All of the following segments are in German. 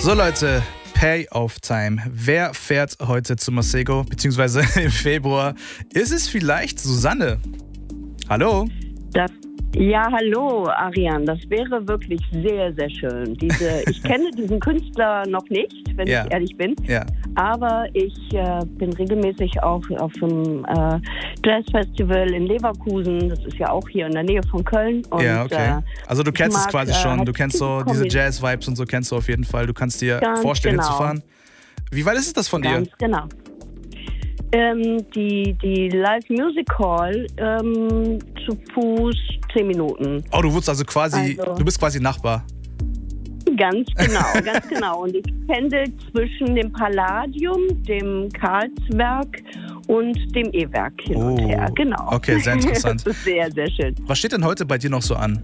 So Leute, Payoff Time. Wer fährt heute zu Masego, beziehungsweise im Februar? Ist es vielleicht Susanne? Hallo? Ja, hallo Ariane, das wäre wirklich sehr, sehr schön. Ich kenne diesen Künstler noch nicht, wenn ich ehrlich bin, aber ich bin regelmäßig auch auf einem Jazzfestival in Leverkusen, das ist ja auch hier in der Nähe von Köln. Und, ja, okay. Also du kennst es quasi schon, du kennst so diese Jazz-Vibes und so kennst du auf jeden Fall. Du kannst dir vorstellen, hinzufahren. Wie weit ist das von dir? Ganz genau. Die Live Music Hall zu Fuß 10 Minuten. Oh, du wurdest also quasi, du bist quasi Nachbar. Ganz genau. Und ich pendel zwischen dem Palladium, dem Karlsberg und dem E-Werk hin und her. Genau. Okay, sehr interessant. Das ist sehr, sehr schön. Was steht denn heute bei dir noch so an?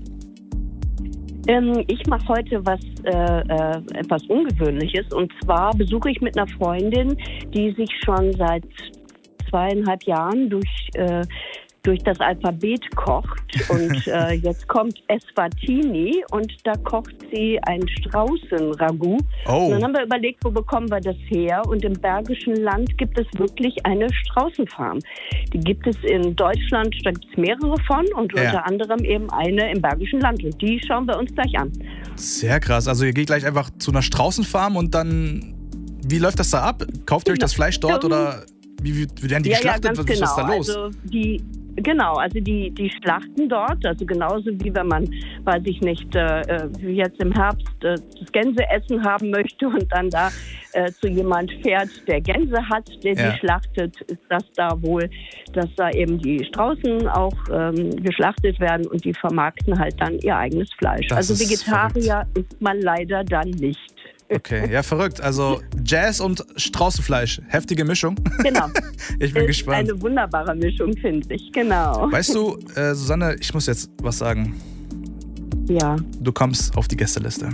Ich mache heute etwas Ungewöhnliches. Und zwar besuche ich mit einer Freundin, die sich schon seit 2,5 Jahren durch das Alphabet kocht. Und jetzt kommt Eswatini und da kocht sie ein Straußenragout. Und dann haben wir überlegt, wo bekommen wir das her? Und im Bergischen Land gibt es wirklich eine Straußenfarm. Die gibt es in Deutschland, da gibt es mehrere von und unter anderem eben eine im Bergischen Land. Und die schauen wir uns gleich an. Sehr krass. Also ihr geht gleich einfach zu einer Straußenfarm und dann, wie läuft das da ab? Kauft ihr euch das Fleisch dort oder wie werden die geschlachtet? Ja, ganz genau. Was ist da los? Also die schlachten dort, also genauso wie wenn man, weiß ich nicht, wie jetzt im Herbst das Gänseessen haben möchte und dann da zu jemand fährt, der Gänse hat, der die schlachtet, ist das da wohl, dass da eben die Straußen auch geschlachtet werden und die vermarkten halt dann ihr eigenes Fleisch. Das also Vegetarier ist man leider dann nicht. Okay, ja, verrückt. Also Jazz und Straußenfleisch. Heftige Mischung. Genau. Ich bin gespannt. Eine wunderbare Mischung, finde ich. Genau. Weißt du, Susanne, ich muss jetzt was sagen. Ja. Du kommst auf die Gästeliste.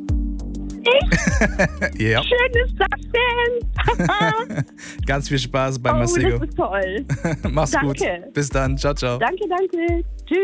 Ich? Ja. Schön ist das denn? Ganz viel Spaß bei Masego. Das ist toll. Mach's Danke. gut. Bis dann. Ciao, ciao. Danke. Tschüss.